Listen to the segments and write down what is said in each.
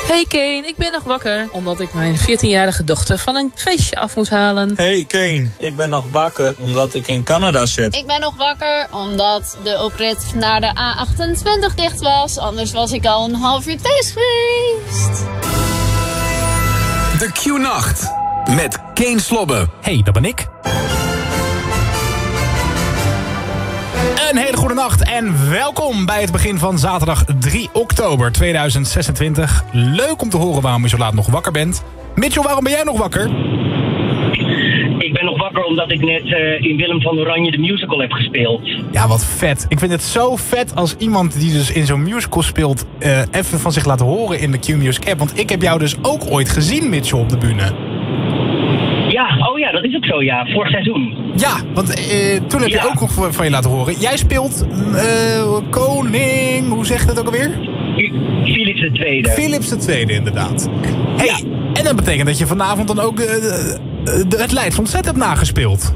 Hey Kane, ik ben nog wakker omdat ik mijn 14-jarige dochter van een feestje af moet halen. Hey Kane, ik ben nog wakker omdat ik in Canada zit. Ik ben nog wakker omdat de oprit naar de A28 dicht was. Anders was ik al een half uur thuis geweest. De Q-nacht met Kane Slobbe. Hey, dat ben ik. Een hele goede nacht en welkom bij het begin van zaterdag 3 oktober 2026. Leuk om te horen waarom je zo laat nog wakker bent. Mitchell, waarom ben jij nog wakker? Ik ben nog wakker omdat ik net in Willem van Oranje de musical heb gespeeld. Ja, wat vet. Ik vind het zo vet als iemand die dus in zo'n musical speelt even van zich laat horen in de Q-Music app. Want ik heb jou dus ook ooit gezien, Mitchell, op de bühne. Ja, oh ja, dat is ook zo, ja. Vorig seizoen. Ja, want toen heb je ook nog van je laten horen. Jij speelt koning, hoe zeg je dat ook alweer? Philips II. Philips II, inderdaad. Hey, ja. En dat betekent dat je vanavond dan ook het Leids Ontzet hebt nagespeeld.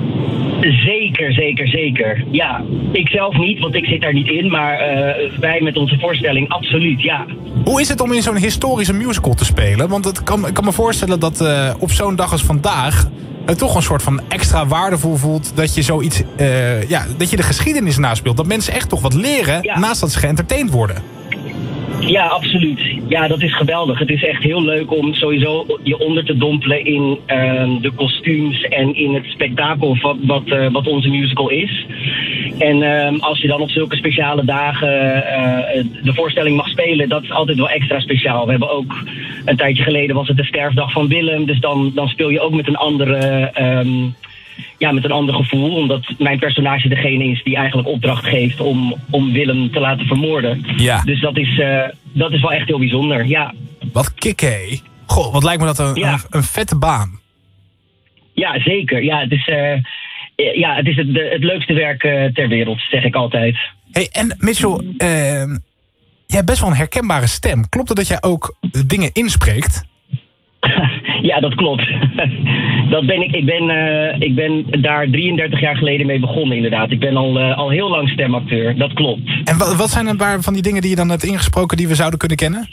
Zeker. Ja, ik zelf niet, want ik zit daar niet in. Maar wij met onze voorstelling, absoluut, ja. Hoe is het om in zo'n historische musical te spelen? Want ik kan me voorstellen dat op zo'n dag als vandaag het toch een soort van extra waardevol voelt dat je zoiets, dat je de geschiedenis naspeelt. Dat mensen echt toch wat leren naast dat ze geëntertained worden. Ja, absoluut. Ja, dat is geweldig. Het is echt heel leuk om sowieso je onder te dompelen in de kostuums en in het spektakel wat onze musical is. En als je dan op zulke speciale dagen de voorstelling mag spelen, dat is altijd wel extra speciaal. We hebben ook een tijdje geleden was het de sterfdag van Willem, dus dan speel je ook met een andere met een ander gevoel, omdat mijn personage degene is die eigenlijk opdracht geeft om Willem te laten vermoorden. Ja. Dus dat is wel echt heel bijzonder, ja. Wat kick, hé. Goh, wat lijkt me dat een vette baan. Ja, zeker. Ja, het is het leukste werk ter wereld, zeg ik altijd. Hey, en Mitchell, jij hebt best wel een herkenbare stem. Klopt het dat jij ook dingen inspreekt? Ja, dat klopt. Dat ben ik. Ik ben daar 33 jaar geleden mee begonnen, inderdaad. Ik ben al heel lang stemacteur, dat klopt. En wat zijn een paar van die dingen die je dan hebt ingesproken die we zouden kunnen kennen?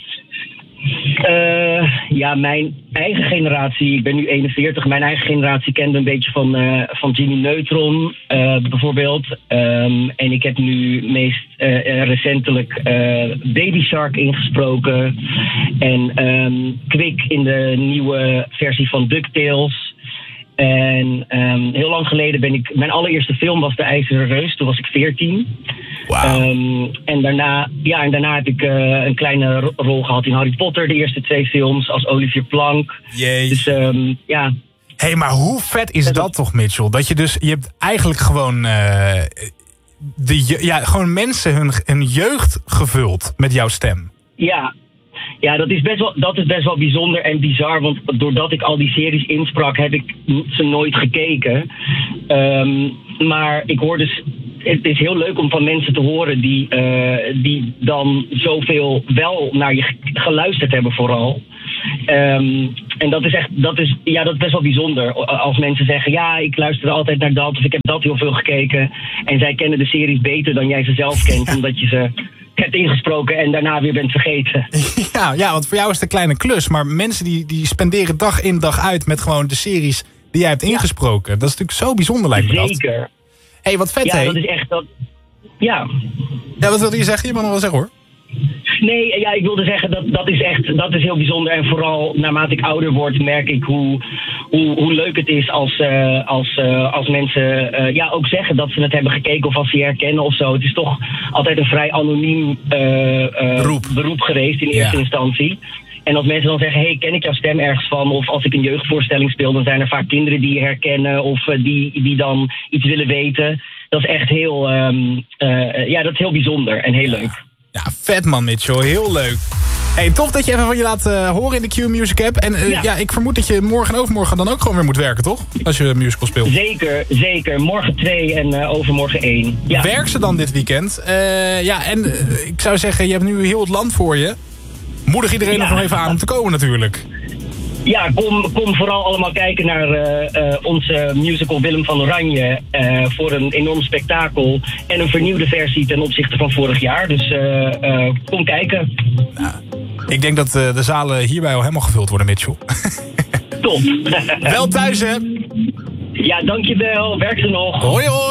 Mijn eigen generatie, ik ben nu 41, mijn eigen generatie kende een beetje van Jimmy Neutron bijvoorbeeld. En ik heb nu meest recentelijk Baby Shark ingesproken. En Quick in de nieuwe versie van DuckTales. En heel lang geleden mijn allereerste film was De IJzeren Reus, toen was ik 14. Wow. En daarna heb ik een kleine rol gehad in Harry Potter, de eerste 2 films, als Olivier Plank. Jezus. Dus Hé, maar hoe vet is dat toch, Mitchell? Dat je hebt eigenlijk gewoon gewoon mensen hun jeugd gevuld met jouw stem. Ja, dat is best wel bijzonder en bizar, want doordat ik al die series insprak, heb ik ze nooit gekeken. Maar ik hoor dus, het is heel leuk om van mensen te horen die dan zoveel wel naar je geluisterd hebben vooral. En dat is best wel bijzonder. Als mensen zeggen, ja, ik luister altijd naar dat, of ik heb dat heel veel gekeken. En zij kennen de series beter dan jij ze zelf kent, omdat je ze hebt ingesproken en daarna weer bent vergeten. Ja, want voor jou is het een kleine klus. Maar mensen die spenderen dag in dag uit met gewoon de series die jij hebt ingesproken. Dat is natuurlijk zo bijzonder, lijkt me dat. Zeker. Hé, wat vet, dat is echt dat. Ja. Ja, wat wilde je zeggen? Je mag nog wel zeggen, hoor. Nee, ja, ik wilde zeggen dat is heel bijzonder. En vooral naarmate ik ouder word, merk ik hoe leuk het is als mensen ook zeggen dat ze het hebben gekeken of als ze je herkennen of zo. Het is toch altijd een vrij anoniem beroep geweest in eerste instantie. En als mensen dan zeggen, hey, ken ik jouw stem ergens van? Of als ik een jeugdvoorstelling speel, dan zijn er vaak kinderen die je herkennen of die dan iets willen weten. Dat is echt dat is heel bijzonder en heel leuk. Ja, vet man, Mitchell. Heel leuk. Hey, tof dat je even van je laat horen in de Q-Music app. En ik vermoed dat je morgen en overmorgen dan ook gewoon weer moet werken, toch? Als je musical speelt. Zeker. Morgen 2 en overmorgen 1. Ja. Werk ze dan dit weekend? Ik zou zeggen, je hebt nu heel het land voor je. Moedig iedereen nog even aan om te komen natuurlijk. Ja, kom vooral allemaal kijken naar onze musical Willem van Oranje voor een enorm spektakel en een vernieuwde versie ten opzichte van vorig jaar. Dus kom kijken. Ik denk dat de zalen hierbij al helemaal gevuld worden, Mitchell. Top. Wel thuis, hè? Ja, dankjewel. Werk er nog. Hoi, hoi.